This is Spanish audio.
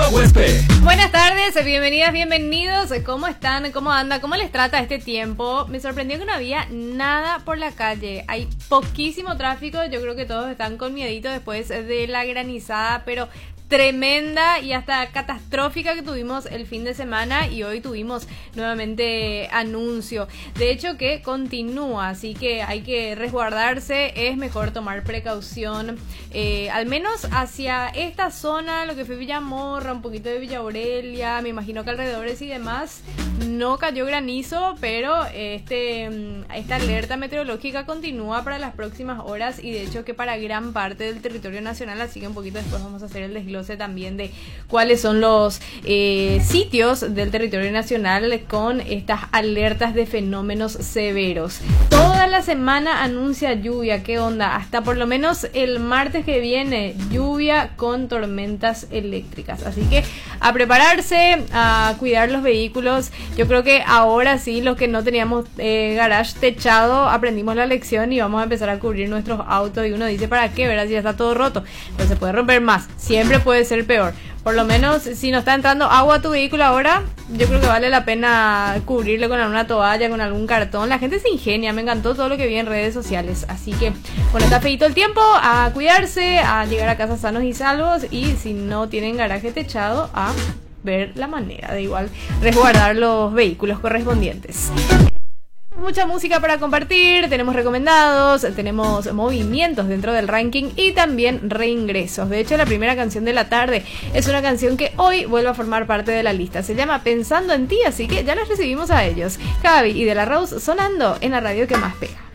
huésped. Buenas tardes, bienvenidas, bienvenidos. ¿Cómo están? ¿Cómo anda? ¿Cómo les trata este tiempo? Me sorprendió que no había nada por la calle. Hay poquísimo tráfico. Yo creo que todos están con miedito después de la granizada, pero tremenda y hasta catastrófica que tuvimos el fin de semana, y hoy tuvimos nuevamente anuncio. De hecho que continúa, así que hay que resguardarse, es mejor tomar precaución, al menos hacia esta zona, lo que fue Villamorra, un poquito de Villa Aurelia, me imagino que alrededores y demás no cayó granizo, pero esta alerta meteorológica continúa para las próximas horas, y de hecho que para gran parte del territorio nacional, así que un poquito después vamos a hacer el desglose también de cuáles son los sitios del territorio nacional con estas alertas de fenómenos severos. Toda la semana anuncia lluvia, ¿qué onda? Hasta por lo menos el martes que viene, lluvia con tormentas eléctricas, así que a prepararse, a cuidar los vehículos. Yo creo que ahora sí, los que no teníamos garage techado, aprendimos la lección y vamos a empezar a cubrir nuestros autos, y uno dice, ¿para qué? ¿Verdad? Si ya está todo roto, pues se puede romper más, siempre puede ser peor. Por lo menos si no está entrando agua a tu vehículo ahora, yo creo que vale la pena cubrirle con alguna toalla, con algún cartón. La gente se ingenia, me encantó todo lo que vi en redes sociales. Así que, bueno, está feito el tiempo, a cuidarse, a llegar a casa sanos y salvos, y si no tienen garaje techado, a ver la manera de igual resguardar los vehículos correspondientes. Mucha música para compartir, tenemos recomendados, tenemos movimientos dentro del ranking y también reingresos. De hecho, la primera canción de la tarde es una canción que hoy vuelve a formar parte de la lista. Se llama Pensando en ti, así que ya los recibimos a ellos. Javi y De La Rose sonando en la radio que más pega.